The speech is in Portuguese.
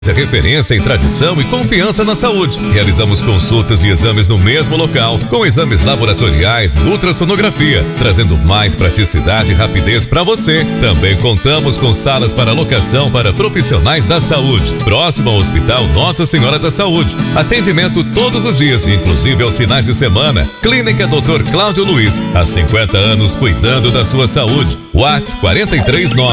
É referência em tradição e confiança na saúde. Realizamos consultas e exames no mesmo local, com exames laboratoriais e ultrassonografia, trazendo mais praticidade e rapidez para você. Também contamos com salas para locação para profissionais da saúde, próximo ao Hospital Nossa Senhora da Saúde. Atendimento todos os dias, inclusive aos finais de semana. Clínica Dr. Cláudio Luiz, há 50 anos cuidando da sua saúde. WhatsApp 439